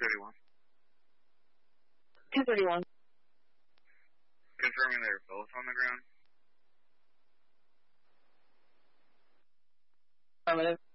231. 231. Confirming they're both on the ground. Affirmative.